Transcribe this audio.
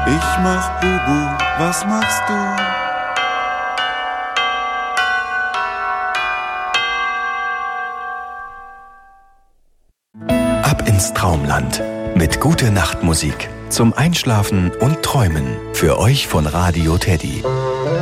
Ich mach Bubu, was machst du? Ab ins Traumland mit Gute-Nacht-Musik zum Einschlafen und Träumen für euch von Radio Teddy.